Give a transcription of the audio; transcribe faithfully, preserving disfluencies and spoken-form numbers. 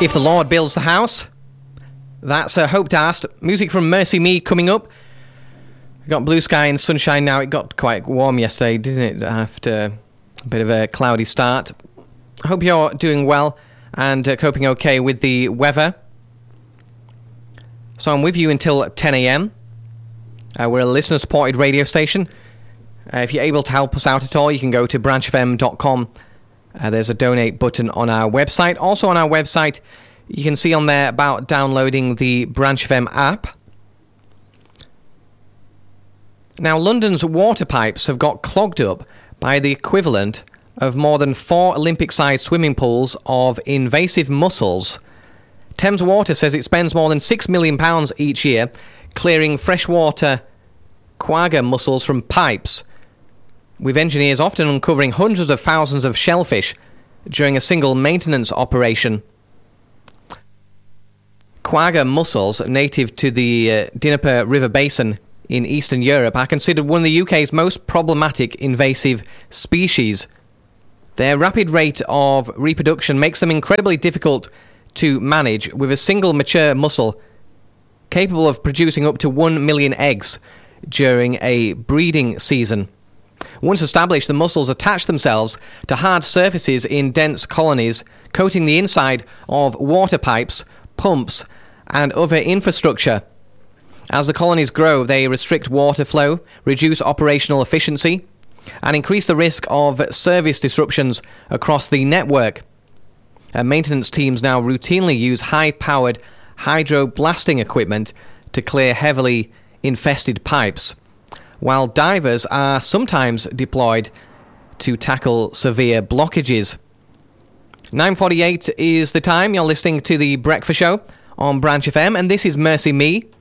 If the Lord builds the house, that's uh, Hope Dast. Music from Mercy Me coming up. We've got blue sky and sunshine now. It got quite warm yesterday, didn't it, after a bit of a cloudy start. I hope you're doing well and uh, coping okay with the weather. So I'm with you until ten a.m. Uh, we're a listener-supported radio station. Uh, if you're able to help us out at all, you can go to branch f m dot com. Uh, there's a donate button on our website. Also on our website, you can see on there about downloading the Branch F M app. Now, London's water pipes have got clogged up by the equivalent of more than four Olympic-sized swimming pools of invasive mussels. Thames Water says it spends more than six million pounds each year clearing freshwater quagga mussels from pipes, with engineers often uncovering hundreds of thousands of shellfish during a single maintenance operation. Quagga mussels, native to the uh, Dnieper River Basin in Eastern Europe, are considered one of the U K's most problematic invasive species. Their rapid rate of reproduction makes them incredibly difficult to manage, with a single mature mussel capable of producing up to one million eggs during a breeding season. Once established, the mussels attach themselves to hard surfaces in dense colonies, coating the inside of water pipes, pumps, and other infrastructure. As the colonies grow, they restrict water flow, reduce operational efficiency, and increase the risk of service disruptions across the network. Uh, maintenance teams now routinely use high-powered hydroblasting equipment to clear heavily infested pipes, while divers are sometimes deployed to tackle severe blockages. nine forty-eight is the time. You're listening to The Breakfast Show on Branch F M, and this is Mercy Me.